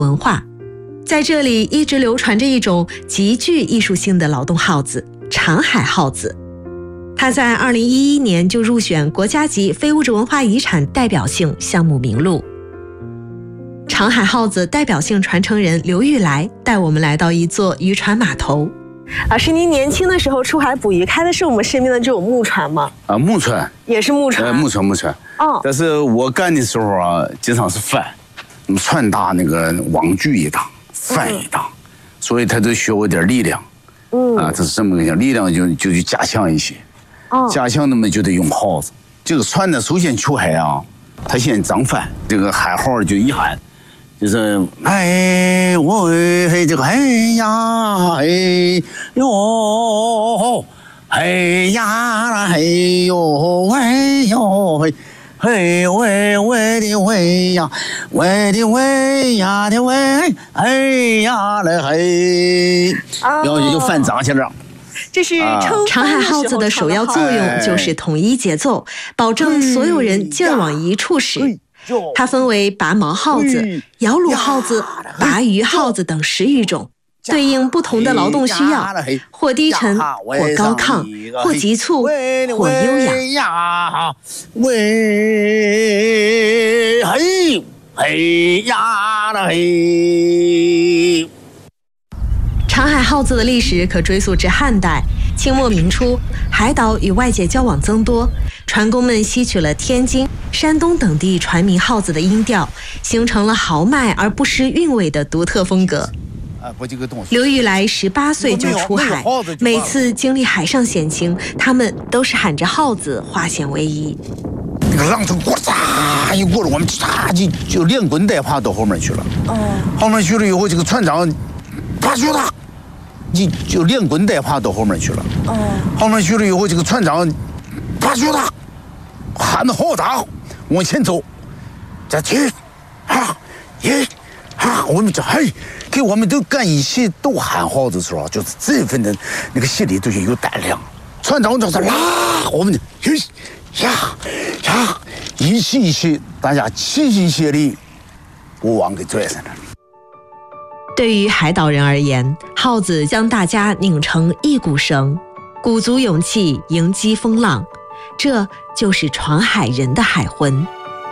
文化。在这里一直流传着一种极具艺术性的劳动号子——长海号子。它在2011年就入选国家级非物质文化遗产代表性项目名录。长海号子代表性传承人刘玉来带我们来到一座渔船码头。老师，您年轻的时候出海捕鱼，开的是我们身边的这种木船吗？ 木船也是木船。 木船。哦。但是我干的时候啊，经常是帆，船大，那个网具也大，帆也大，所以他就需要点力量。这是这么个讲，力量就加强一些。加强那么就得用号子。这个船呢，首先出海啊，他先张帆，这个喊号就一喊。就是哎我嘿这个哎呀哎哟哎呀嘿哟喂哟嘿嘿喂喂的喂呀喂的喂呀的喂哎呀嘞嘿，然后就翻涨起来。 这是长海号子的首要作用就是统一节奏，保证所有人劲儿往一处使。它分为拔毛号子、摇橹号子、拔鱼号子等10余种，对应不同的劳动需要，或低沉，或高亢，或急促，或悠扬。 喂嘿嘿呀啦嘿。 长海号子的历史可追溯至汉代。清末明初，海岛与外界交往增多，船工们吸取了天津、山东等地船民号子的音调，形成了豪迈而不失韵味的独特风格。刘玉来18岁就出海，每次经历海上险情，他们都是喊着号子化险为夷。 那个浪头过嚓一过了，我们就连滚带爬到后面去了。后面去了以后，这个船长爬住他。就连滚带爬到后面去了。后面去了以后，这个船长爬住他，喊得好大，往前走，再去，我们这给我们都干一起都喊号的时候，就是这份的那个心里都有胆量。船长就是拉，我们一起，大家齐心协力，把网给拽上来了。 对于海岛人而言，号子将大家拧成一股绳，鼓足勇气迎击风浪，这就是闯海人的海魂。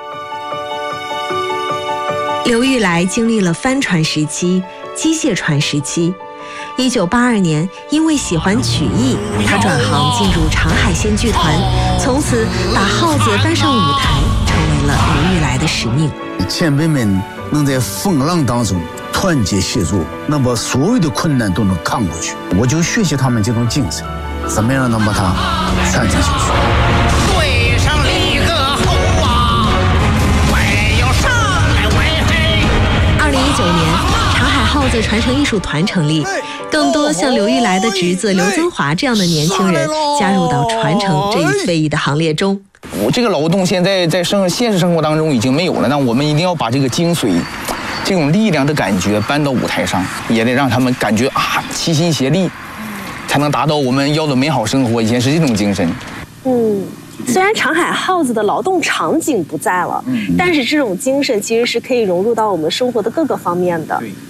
刘玉来经历了帆船时期、机械船时期。1982年，因为喜欢曲艺，他转行进入长海线剧团，从此把号子搬上舞台，成为了刘玉来的使命。 前辈们能在风浪当中团结协作，能把所有的困难都能扛过去，我就学习他们这种精神，怎么样能把它传承下去。 对上立个后啊，没有上来为黑。 2019年，长海号子传承艺术团成立，更多像刘玉来的侄子刘增华这样的年轻人加入到传承这一非遗的行列中。 我这个劳动现在在现实生活当中已经没有了，那我们一定要把这个精髓、这种力量的感觉搬到舞台上，也得让他们感觉啊，齐心协力，才能达到我们要的美好生活。以前是这种精神。 虽然长海号子的劳动场景不在了，但是这种精神其实是可以融入到我们生活的各个方面的。